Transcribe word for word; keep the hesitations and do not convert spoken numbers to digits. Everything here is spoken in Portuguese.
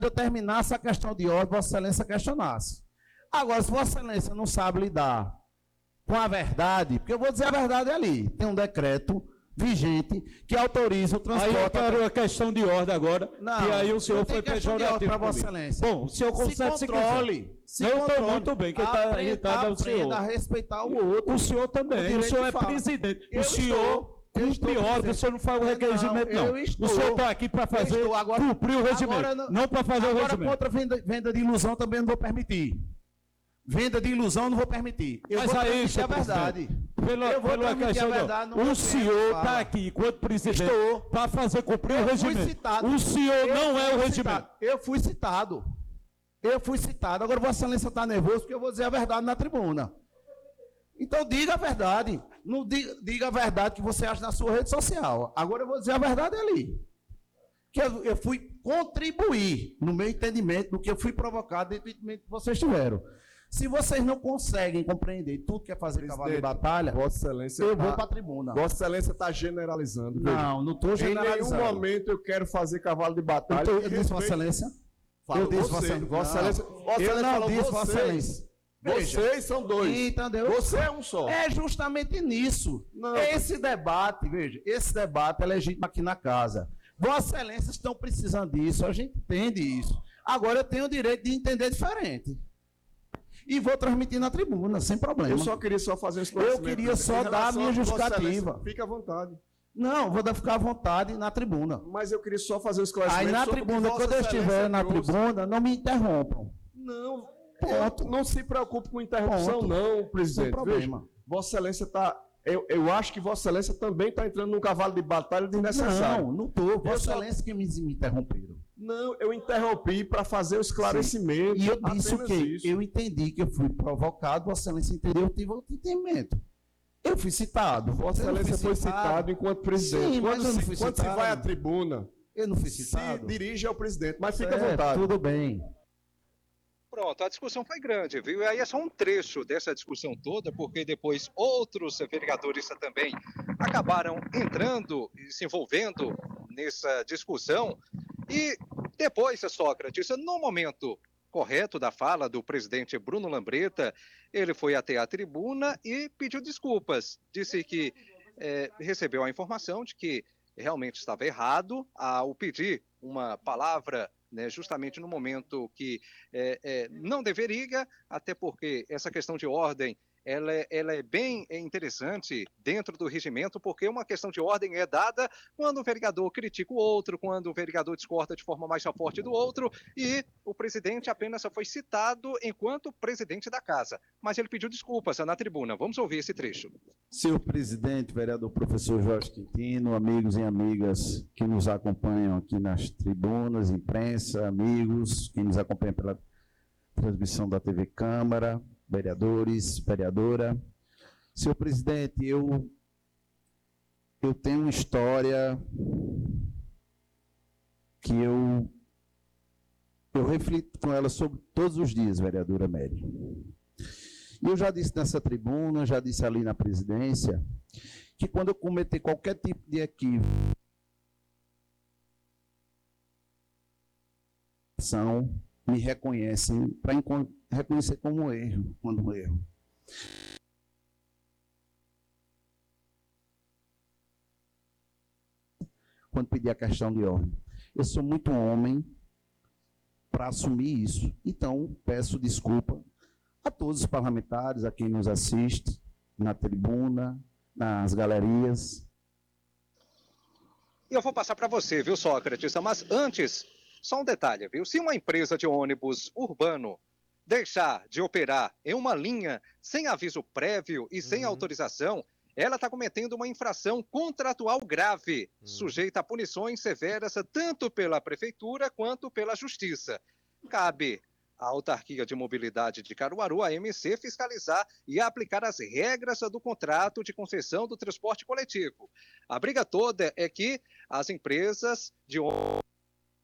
eu terminasse a questão de ordem, Vossa Excelência questionasse. Agora, se Vossa Excelência não sabe lidar com a verdade, porque eu vou dizer a verdade ali, tem um decreto vigente que autoriza o transporte... Aí eu quero a questão de ordem agora, não, e aí o senhor foi pejorativo para Vossa Excelência. Bom, o senhor consegue se controle. Se eu estou muito bem, quem está irritado é o senhor. A respeitar o outro. O senhor também, o, o senhor é fala. presidente. Eu o senhor cumpre ordem, o senhor não faz o requerimento, não. não. O senhor está aqui para fazer, agora, cumprir o regimento, não, não para fazer o regimento. Agora, contra venda, venda de ilusão também não vou permitir. Venda de ilusão não vou permitir. Eu Mas vou aí, a verdade. Pela, eu vou pela questão, a verdade. O senhor está aqui, enquanto presidente, para fazer cumprir eu o regimento. Citado. O senhor eu não é o regimento. Citado. Eu fui citado. Eu fui citado. Agora, Vossa Excelência está nervoso porque eu vou dizer a verdade na tribuna. Então, diga a verdade. Não diga, diga a verdade que você acha na sua rede social. Agora, eu vou dizer a verdade ali. Que eu, eu fui contribuir, no meu entendimento, do que eu fui provocado dentro do entendimento que vocês tiveram. Se vocês não conseguem compreender tudo que é fazer Presidente, cavalo de batalha, Vossa Excelência eu tá, vou para a tribuna. Vossa Excelência está generalizando. Veja. Não, não estou generalizando. Em nenhum momento eu quero fazer cavalo de batalha. Eu, tô, eu disse Vossa Excelência. Eu disse Vossa Excelência. Vossa Excelência. Vossa eu não disse Vossa Excelência. Vocês são dois. Entendeu? Você é um só. É justamente nisso. Não. Esse debate, veja, esse debate é legítimo aqui na casa. Vossa Excelência estão precisando disso, a gente entende isso. Agora eu tenho o direito de entender diferente. E vou transmitir na tribuna, sem problema. Eu só queria só fazer um esclarecimento. Eu queria só dar a minha justificativa. Fique à vontade. Não, vou ficar à vontade na tribuna. Mas eu queria só fazer um esclarecimento. Aí na tribuna, quando eu estiver na tribuna, não me interrompam. Não, ponto. Não se preocupe com interrupção, ponto. Não, presidente. Sem problema. Veja, Vossa Excelência está... Eu, eu acho que Vossa Excelência também está entrando num cavalo de batalha desnecessário. Não, não estou. Vossa Excelência só... que me, me interromperam. Não, eu interrompi para fazer o esclarecimento. Sim. E eu disse o quê? Isso. Eu entendi que eu fui provocado, Vossa Excelência entendeu, eu tive outro entendimento. Eu fui citado. Vossa Excelência foi citado. citado enquanto presidente. Sim, quando mas eu não fui se, quando se vai à tribuna, eu não fui citado. Se dirige ao presidente, mas fica é, à vontade. Tudo bem. Pronto, a discussão foi grande, viu? E aí é só um trecho dessa discussão toda, porque depois outros vereadores também acabaram entrando e se envolvendo nessa discussão. E depois, Sócrates, no momento correto da fala do presidente Bruno Lambreta, ele foi até a tribuna e pediu desculpas. Disse que é, recebeu a informação de que realmente estava errado ao pedir uma palavra, né, justamente no momento que é, é, não deveria, até porque essa questão de ordem ela é, ela é bem interessante dentro do regimento, porque uma questão de ordem é dada quando o vereador critica o outro, quando o vereador discorda de forma mais forte do outro, e o presidente apenas só foi citado enquanto presidente da casa. Mas ele pediu desculpas na tribuna. Vamos ouvir esse trecho. Senhor presidente, vereador professor Jorge Quintino, amigos e amigas que nos acompanham aqui nas tribunas, imprensa, amigos que nos acompanham pela transmissão da T V Câmara, vereadores, vereadora. Senhor presidente, eu, eu tenho uma história que eu, eu reflito com ela sobre todos os dias, vereadora Mary. E eu já disse nessa tribuna, já disse ali na presidência, que quando eu cometer qualquer tipo de equívoco, me reconhecem para reconhecer como um erro, quando um erro. Quando pedi a questão de ordem. Eu sou muito homem para assumir isso. Então, peço desculpa a todos os parlamentares, a quem nos assiste, na tribuna, nas galerias. E eu vou passar para você, viu, Sócrates? Mas antes, só um detalhe, viu? Se uma empresa de ônibus urbano deixar de operar em uma linha sem aviso prévio e sem uhum. autorização, ela está cometendo uma infração contratual grave, uhum. sujeita a punições severas tanto pela prefeitura quanto pela justiça. Cabe à Autarquia de Mobilidade de Caruaru, a M C, fiscalizar e aplicar as regras do contrato de concessão do transporte coletivo. A briga toda é que as empresas de ônibus